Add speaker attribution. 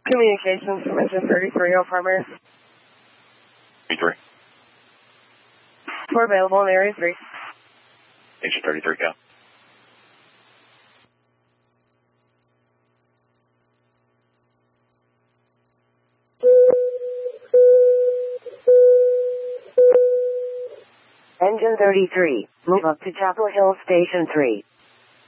Speaker 1: Communications from Engine 33, all primary.
Speaker 2: 33.
Speaker 1: 4 available in Area 3.
Speaker 2: Engine 33, go.
Speaker 1: Engine 33, move up to Chapel Hill Station 3.